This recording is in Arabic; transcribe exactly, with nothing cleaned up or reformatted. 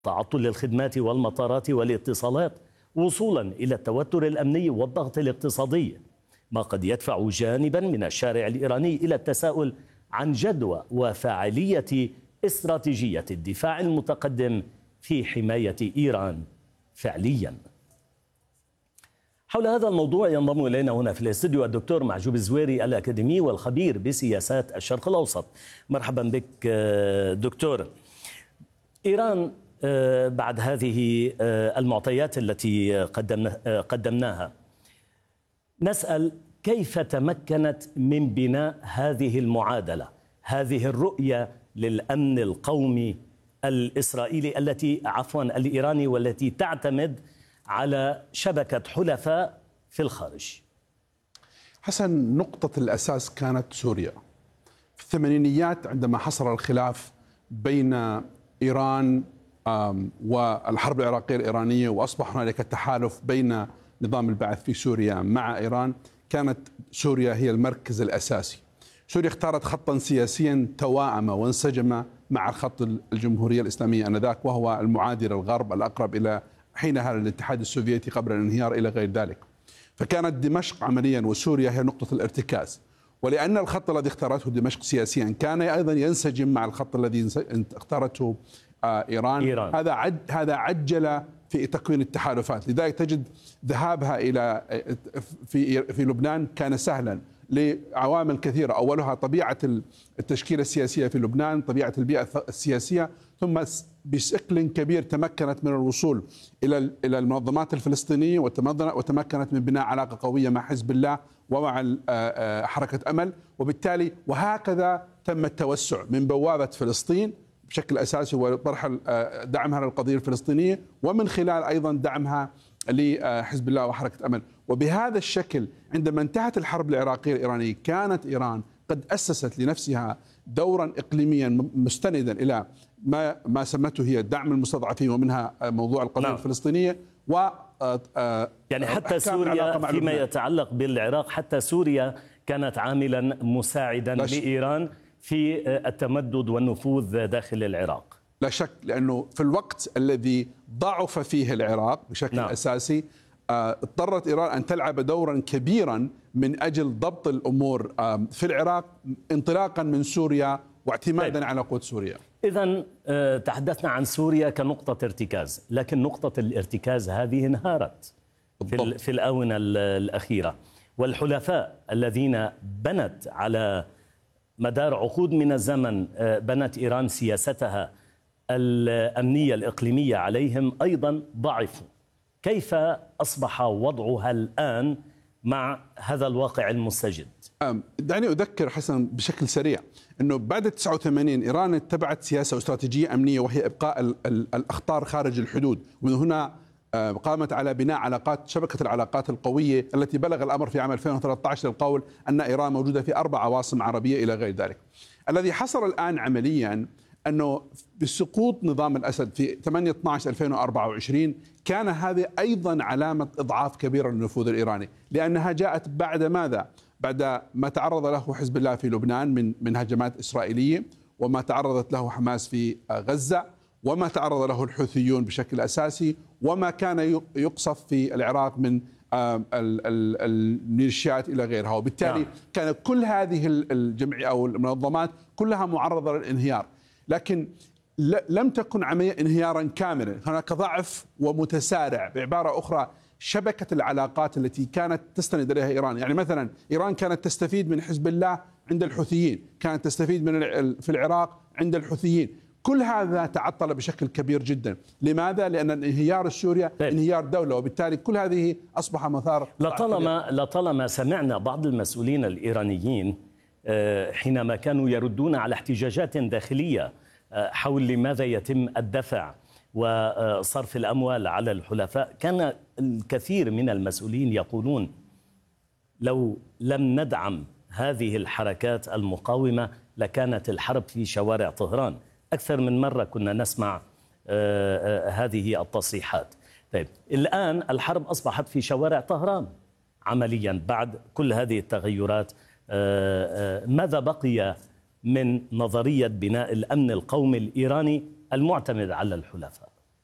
تعطل الخدمات والمطارات والاتصالات، وصولا إلى التوتر الأمني والضغط الاقتصادي، ما قد يدفع جانبا من الشارع الإيراني إلى التساؤل عن جدوى وفاعلية استراتيجية الدفاع المتقدم في حماية إيران فعليا. حول هذا الموضوع ينضم إلينا هنا في الاستوديو الدكتور معجوب الزويري الأكاديمي والخبير بسياسات الشرق الأوسط. مرحبا بك دكتور. إيران بعد هذه المعطيات التي قدمناها نسأل كيف تمكنت من بناء هذه المعادلة، هذه الرؤية للأمن القومي الإسرائيلي التي عفوا الإيراني والتي تعتمد على شبكة حلفاء في الخارج؟ حسن، نقطة الأساس كانت سوريا في الثمانينيات عندما حصل الخلاف بين إيران والحرب العراقية الإيرانية، وأصبح هنالك تحالف بين نظام البعث في سوريا مع إيران. كانت سوريا هي المركز الأساسي. سوريا اختارت خطا سياسيا توائم وانسجم مع الخط الجمهورية الإسلامية آنذاك، وهو المعادي للغرب الأقرب إلى حينها للاتحاد السوفيتي قبل الانهيار إلى غير ذلك. فكانت دمشق عمليا وسوريا هي نقطة الارتكاز، ولأن الخط الذي اختارته دمشق سياسيا كان أيضا ينسجم مع الخط الذي اختارته إيران, إيران. هذا عد هذا عجل في تكوين التحالفات. لذلك تجد ذهابها إلى في في لبنان كان سهلا لعوامل كثيرة، أولها طبيعة التشكيلة السياسية في لبنان، طبيعة البيئة السياسية، ثم بشكل كبير تمكنت من الوصول إلى إلى المنظمات الفلسطينية، وتمكنت من بناء علاقة قوية مع حزب الله ومع حركة أمل، وبالتالي وهكذا تم التوسع من بوابة فلسطين بشكل أساسي وطرح دعمها للقضية الفلسطينية، ومن خلال أيضا دعمها لحزب الله وحركة أمل. وبهذا الشكل عندما انتهت الحرب العراقية الإيرانية كانت إيران قد أسست لنفسها دورا إقليميا مستندا إلى ما ما سمته هي دعم المستضعفين، ومنها موضوع القضية نعم. الفلسطينية و يعني حتى سوريا فيما يتعلق بالعراق، حتى سوريا كانت عاملا مساعدا لإيران في التمدد والنفوذ داخل العراق. لا شك، لأنه في الوقت الذي ضعف فيه العراق بشكل نعم. أساسي اضطرت إيران أن تلعب دورا كبيرا من أجل ضبط الأمور في العراق انطلاقا من سوريا واعتمادا طيب. على قوة سوريا. إذن تحدثنا عن سوريا كنقطة ارتكاز، لكن نقطة الارتكاز هذه انهارت في, في الآونة الأخيرة، والحلفاء الذين بنت على مدار عقود من الزمن بنت إيران سياستها الأمنية الإقليمية عليهم أيضا ضعفوا. كيف أصبح وضعها الآن مع هذا الواقع المستجد؟ دعني أذكر حسن بشكل سريع أنه بعد تسعة وثمانين إيران اتبعت سياسة واستراتيجية أمنية، وهي إبقاء الأخطار خارج الحدود، ومن هنا قامت على بناء علاقات شبكة العلاقات القوية التي بلغ الأمر في عام ألفين وثلاثة عشر للقول أن إيران موجودة في أربع عواصم عربية إلى غير ذلك. الذي حصل الآن عمليا أنه بسقوط نظام الأسد في ثمانية عشر ألفين وأربعة وعشرين كان هذه أيضا علامة إضعاف كبيرة للنفوذ الإيراني، لأنها جاءت بعد ماذا؟ بعد ما تعرض له حزب الله في لبنان من من هجمات إسرائيلية، وما تعرضت له حماس في غزة، وما تعرض له الحوثيون بشكل أساسي، وما كان يقصف في العراق من الميليشيات إلى غيرها. وبالتالي نعم. كان كل هذه الجمعية أو المنظمات كلها معرضة للانهيار، لكن لم تكن عملية انهيارا كاملا. هناك ضعف ومتسارع. بعبارة أخرى، شبكة العلاقات التي كانت تستند إليها إيران، يعني مثلا إيران كانت تستفيد من حزب الله عند الحوثيين، كانت تستفيد من في العراق عند الحوثيين، كل هذا تعطل بشكل كبير جدا. لماذا؟ لأن انهيار سوريا انهيار دولة، وبالتالي كل هذه أصبح مثار. لطالما لطالما سمعنا بعض المسؤولين الإيرانيين حينما كانوا يردون على احتجاجات داخلية حول لماذا يتم الدفع وصرف الأموال على الحلفاء، كان الكثير من المسؤولين يقولون لو لم ندعم هذه الحركات المقاومة لكانت الحرب في شوارع طهران. أكثر من مرة كنا نسمع هذه التصريحات. طيب الآن الحرب أصبحت في شوارع طهران عمليا بعد كل هذه التغيرات. ماذا بقي من نظرية بناء الأمن القومي الإيراني المعتمد على الحلفاء؟